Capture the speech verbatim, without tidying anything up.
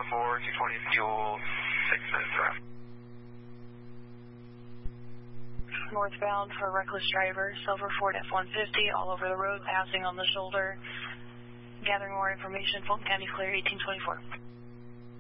four, two twenty fuel, six minutes around. Northbound for reckless driver, Silver Ford F one fifty, all over the road, passing on the shoulder. Gathering more information, Fulton County clear, eighteen twenty-four.